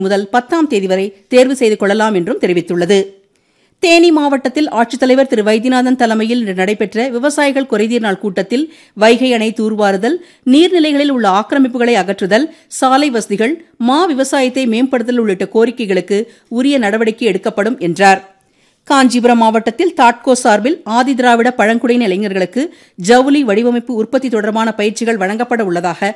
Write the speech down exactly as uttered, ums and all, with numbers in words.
முதல் பத்தாம் தேதி வரை தேர்வு செய்து கொள்ளலாம் என்றும் தெரிவித்துள்ளது. தேனி மாவட்டத்தில் ஆட்சித்தலைவர் திரு வைத்தியநாதன் தலைமையில் இன்று நடைபெற்ற விவசாயிகள் குறைதீர் நாள் கூட்டத்தில் வைகை அணை தூர்வாறுதல், நீர்நிலைகளில் உள்ள ஆக்கிரமிப்புகளை அகற்றுதல், சாலை வசதிகள், மா விவசாயத்தை மேம்படுத்தல் உள்ளிட்ட கோரிக்கைகளுக்கு உரிய நடவடிக்கை எடுக்கப்படும் என்றார். காஞ்சிபுரம் மாவட்டத்தில் தாட்கோ சார்பில் ஆதிதிராவிட பழங்குடியின இளைஞர்களுக்கு ஜவுளி வடிவமைப்பு உற்பத்தி தொடர்பான பயிற்சிகள் வழங்கப்பட உள்ளதாக